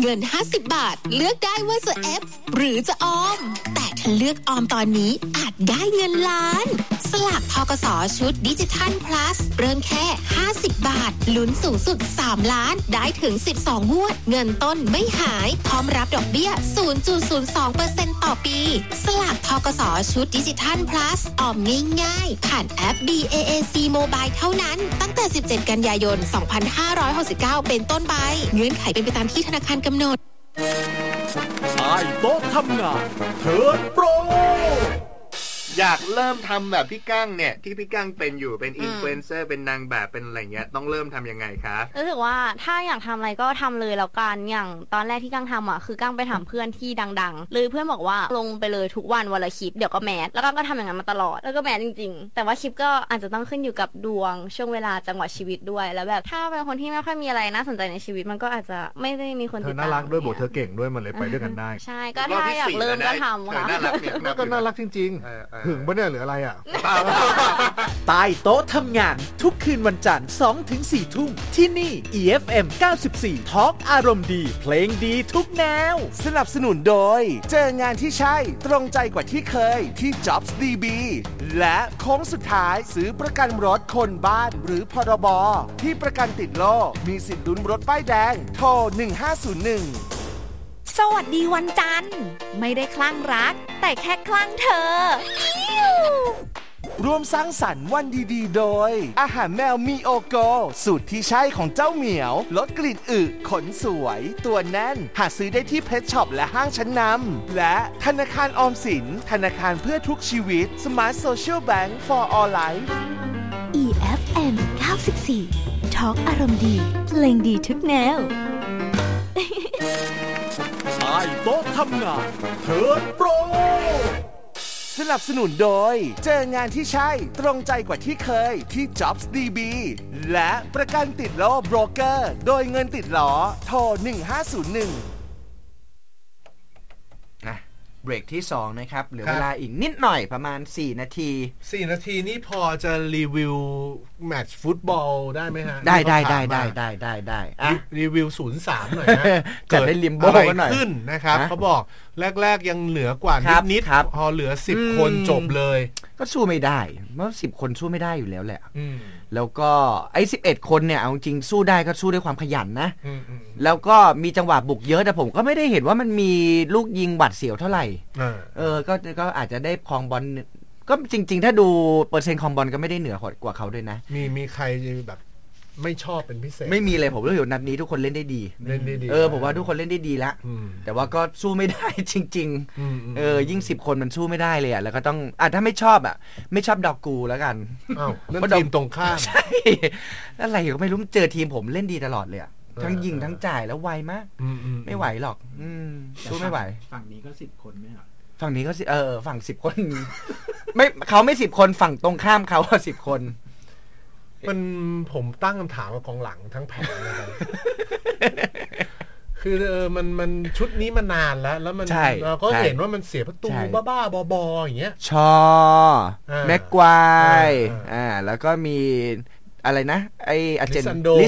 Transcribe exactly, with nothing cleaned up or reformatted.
เงินห้าสิบบาทเลือกได้ว่าจะเอฟหรือจะออมแต่ถ้าเลือกออมตอนนี้อาจได้เงินล้านสลากธกส.ชุดดิจิทัล plus เริ่มแค่ห้าสิบบาทลุ้นสูงสุดสามล้านได้ถึงสิบสองงวดเงินต้นไม่หายพร้อมรับดอกเบี้ย ศูนย์จุดศูนย์สองเปอร์เซ็นต์ ต่อปีสลากธกส.ชุดดิจิทัล plus ออมง่ายๆผ่านแอป ดี เอ เอ ซี Mobile เท่านั้นตั้งแต่สิบเจ็ดกันยายนสองพันห้าร้อยหกสิบเก้าเป็นต้นไปเงื่อนไขเป็นไปตามที่ธนาคารกำหนดใต้โต๊ะทำงานเทิร์นโปรอยากเริ่มทำแบบพี่กั้งเนี่ยที่พี่กั้งเป็นอยู่เป็นอินฟลูเอนเซอร์เป็นนางแบบเป็นอะไรเงี้ยต้องเริ่มทำยังไงคะรู้สึกว่าถ้าอยากทำอะไรก็ทำเลยแล้วกันอย่างตอนแรกที่กั้งทำอ่ะคือกั้งไปถามเพื่อนที่ดังๆเลยเพื่อนบอกว่าลงไปเลยทุกวันวันละคลิปเดี๋ยวก็แมสแล้วกั้งก็ทำอย่างนั้นมาตลอดแล้วก็แมสจริงๆแต่ว่าคลิปก็อาจจะต้องขึ้นอยู่กับดวงช่วงเวลาจังหวะชีวิตด้วยแล้วแบบถ้าเป็นคนที่ไม่ค่อยมีอะไรน่าสนใจในชีวิตมันก็อาจจะไม่ได้มีคนติดตามเธอน่ารักด้วยบทเธอเก่งด้วยมันเลยไปด้วยกันได้ใช่ก็ถ้าอยากเริ่มก็ทำค่ะก็น่ารักจริงๆถึงปะเนี่ยหรืออะไรใต้โต๊ะทำงานทุกคืนวันจันทร์ สองถึงสี่ ทุ่มที่นี่ อี เอฟ เอ็ม เก้าสิบสี่ Talk อารมณ์ดีเพลงดีทุกแนวสนับสนุนโดยเจองานที่ใช่ตรงใจกว่าที่เคยที่ Jobs ดี บี และโค้งสุดท้ายซื้อประกันรถคนบ้านหรือพรบที่ประกันติดโล่มีสิทธิ์ลุ้นรถป้ายแดงโทรหนึ่งห้าศูนย์หนึ่งสวัสดีวันจันทร์ไม่ได้คลั่งรักแต่แค่คลั่งเธอร่วมสร้างสรรค์วันดีๆโดยอาหารแมวมีโอโกสูตรที่ใช่ของเจ้าเหมียวลดกลิ่นอึขนสวยตัวแน่นหาซื้อได้ที่เพชช็อปและห้างชั้นนำและธนาคารออมสินธนาคารเพื่อทุกชีวิต Smart Social Bank for All Life อี เอฟ เอ็ม เก้าสิบสี่ Talk อารมณ์ดีเพลงดีทุกแนวใต้โต๊ะทำงานเทิร์นโปรสนับสนุนโดยเจองานที่ใช่ตรงใจกว่าที่เคยที่ Jobs ดี บี และประกันติดล้อโบรกเกอร์โดยเงินติดล้อโทรหนึ่งห้าศูนย์หนึ่งนะเบรกที่สองนะครับเหลือเวลาอีกนิดหน่อยประมาณสี่นาทีสี่นาทีนี่พอจะรีวิวแมตช์ฟุตบอลได้ไหมฮะได้ได้ได้ได้ได้ได้ได้รีวิวศูนย์สามหน่อยนะจะได้ลิมโบกันหน่อยขึ้นนะครับเขาบอกแรกๆยังเหนือกว่านิดๆพอเหลือสิบคนจบเลยก็สู้ไม่ได้เพราะสิบคนสู้ไม่ได้อยู่แล้วแหละแล้วก็ไอ้สิบเอ็ดคนเนี่ยเอาจริงสู้ได้ก็สู้ด้วยความขยันนะแล้วก็มีจังหวะบุกเยอะแต่ผมก็ไม่ได้เห็นว่ามันมีลูกยิงบัดเสียวเท่าไหร่เออก็ก็อาจจะได้ครองบอลก็จริงๆถ้าดูเปอร์เซ็นต์ครองบอลก็ไม่ได้เหนือกว่าเขาด้วยนะมีมีใครแบบไม่ชอบเป็นพิเศษไม่มีเลยผมรู้อยู่นัดนี้ทุกคนเล่นได้ดีเล่นได้ดีเออผมว่าทุกคนเล่นได้ดีละแต่ว่าก็สู้ไม่ได้จริงๆเออยิ่งสิบคนมันสู้ไม่ได้เลยอ่ะแล้วก็ต้องอ่ะถ้าไม่ชอบอ่ะไม่ชอบดอกกูแล้วกันอ้าวนั่นทีมตรงข้ามใช่อะไรก็ไม่รู้เจอทีมผมเล่นดีตลอดเลยอ่ะทั้งยิงทั้งจ่ายแล้วไวมากไม่ไหวหรอกสู้ไม่ไหวฝั่งนี้ก็สิบคนไหมครับฝั่งนี้ก็เออฝั่งสิบคนไม่เขาไม่สิบคนฝั่งตรงข้ามเขาสิบคนมันผมตั้งคำถามกับกองหลังทั้งแผงนะครับคือเออมันมันชุดนี้มานานแล้วแล้วมันเราก็เห็นว่ามันเสียประตูบ้าๆบอๆอย่างเงี้ยชอแม็กควายอ่าแล้วก็มีอะไรนะไออาร์เจน